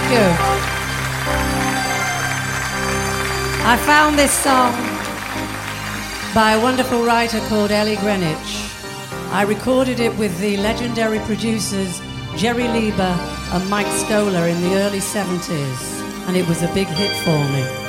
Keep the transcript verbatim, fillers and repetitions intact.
you. I found this song by a wonderful writer called Ellie Greenwich. I recorded it with the legendary producers Jerry Lieber and Mike Stoller in the early seventies, and it was a big hit for me.